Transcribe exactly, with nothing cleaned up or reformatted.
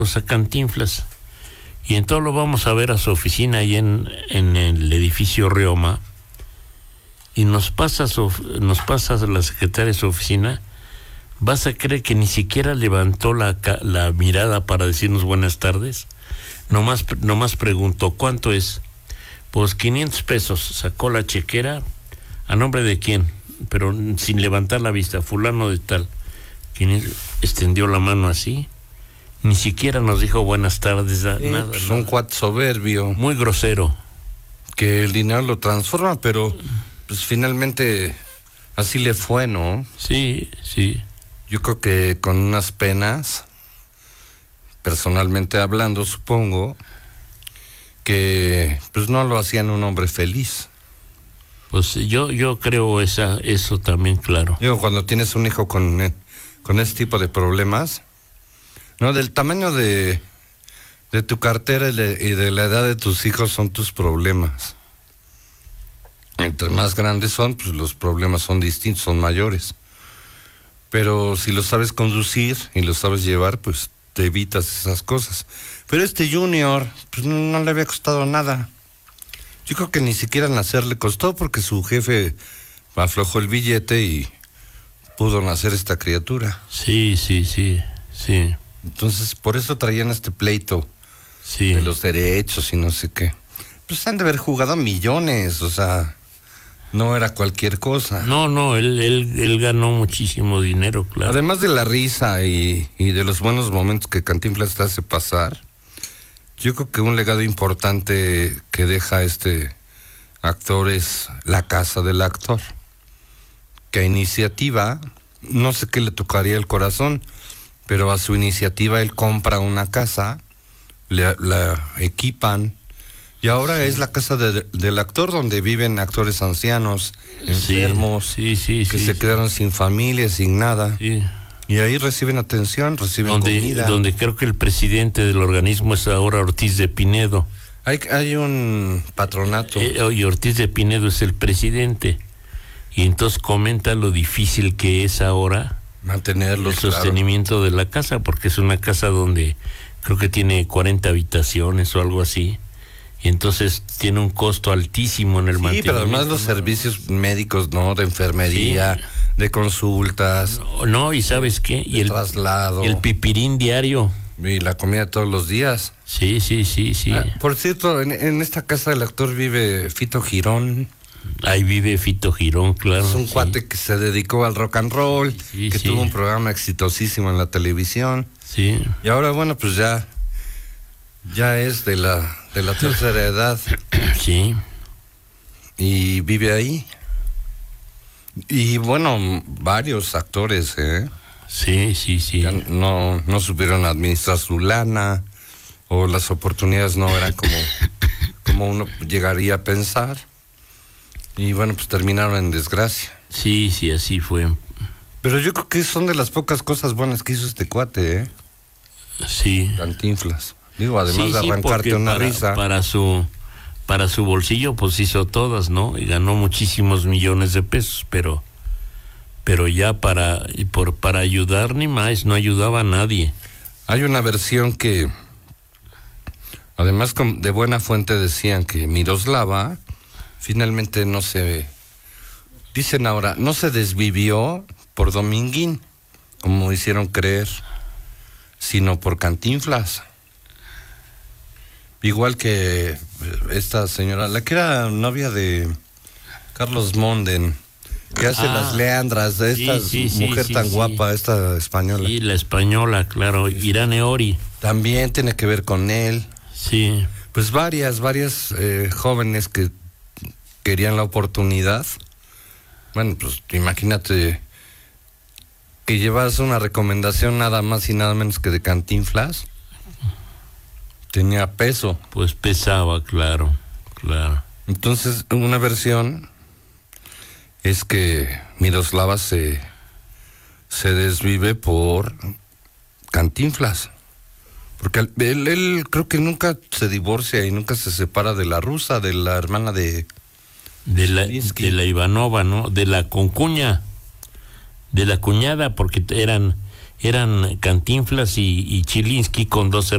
a Cantinflas. Y entonces lo vamos a ver a su oficina ahí en, en el edificio Rioma. Y nos pasa, su, nos pasa la secretaria de su oficina. ¿Vas a creer que ni siquiera levantó la, la mirada para decirnos buenas tardes? Nomás, nomás preguntó, ¿cuánto es? Pues quinientos pesos. Sacó la chequera. ¿A nombre de quién? Pero sin levantar la vista. Fulano de tal. quinientos, extendió la mano así. Ni siquiera nos dijo buenas tardes. Sí, nada, pues nada. Un cuate soberbio. Muy grosero. Que el dinero lo transforma, pero pues finalmente así le fue, ¿no? Sí, sí. Yo creo que con unas penas, personalmente hablando, supongo, que pues no lo hacían un hombre feliz. Pues yo yo creo esa eso también, claro. Digo, cuando tienes un hijo con, con ese tipo de problemas, no, del tamaño de, de tu cartera y de, y de la edad de tus hijos son tus problemas. Entre más grandes son, pues los problemas son distintos, son mayores. Pero si lo sabes conducir y lo sabes llevar, pues te evitas esas cosas. Pero este Junior, pues no, no le había costado nada. Yo creo que ni siquiera nacer le costó porque su jefe aflojó el billete y pudo nacer esta criatura. Sí, sí, sí, sí. Entonces, por eso traían este pleito sí. de los derechos y no sé qué. Pues han de haber jugado millones, o sea, no era cualquier cosa. No, no, él, él, él ganó muchísimo dinero, claro. Además de la risa y, y de los buenos momentos que Cantinflas te hace pasar, yo creo que un legado importante que deja este actor es la casa del actor. Que a iniciativa, no sé qué le tocaría el corazón, pero a su iniciativa él compra una casa, le, la equipan, y ahora sí. Es la casa de, del actor donde viven actores ancianos, enfermos, sí, sí, sí, que sí, se sí. quedaron sin familia, sin nada. Sí. Y ahí reciben atención, reciben donde, comida. Donde creo que el presidente del organismo es ahora Ortiz de Pinedo. Hay, hay un patronato. Eh, y Ortiz de Pinedo es el presidente. Y entonces comenta lo difícil que es ahora mantenerlos, el sostenimiento claro. de la casa, porque es una casa donde creo que tiene cuarenta habitaciones o algo así. Y entonces tiene un costo altísimo en el sí, mantenimiento. Sí, pero además los servicios médicos, ¿no? De enfermería, sí. de consultas. No, no, y ¿sabes qué? Y de el traslado. Y el pipirín diario. Y la comida todos los días. Sí, sí, sí, sí. Ah, por cierto, en, en esta casa del actor vive Fito Girón. Ahí vive Fito Girón, claro. Es un sí. cuate que se dedicó al rock and roll, sí, que sí. tuvo un programa exitosísimo en la televisión. Sí. Y ahora, bueno, pues ya, ya es de la, de la tercera edad. Sí. Y vive ahí. Y bueno, varios actores, ¿eh? Sí, sí, sí. Ya no, no supieron administrar su lana, o las oportunidades no eran como, como uno llegaría a pensar. Y bueno, pues terminaron en desgracia. Sí, sí, así fue. Pero yo creo que son de las pocas cosas buenas que hizo este cuate, ¿eh? Sí. Cantinflas. Digo, además sí, de arrancarte sí, una para, risa. Para su, para su bolsillo, pues hizo todas, ¿no? Y ganó muchísimos millones de pesos, pero, pero ya para, y por, para ayudar ni más, no ayudaba a nadie. Hay una versión que, además de buena fuente decían que Miroslava finalmente no se, dicen ahora, no se desvivió por Dominguín, como hicieron creer, sino por Cantinflas. Igual que esta señora, la que era novia de Carlos Monden, que hace ah, las Leandras, de esta sí, sí, mujer sí, tan sí, guapa, esta española. Sí, la española, claro, Irane Ori. También tiene que ver con él. Sí. Pues varias, varias eh, jóvenes que querían la oportunidad. Bueno, pues imagínate que llevas una recomendación nada más y nada menos que de Cantinflas. Tenía peso. Pues pesaba, claro, claro. Entonces, una versión es que Miroslava se, se desvive por Cantinflas. Porque él, él creo que nunca se divorcia y nunca se separa de la rusa, de la hermana de... De la, de la Ivanova, ¿no? De la concuña, de la cuñada, porque eran, eran Cantinflas y, y Chilinsky con dos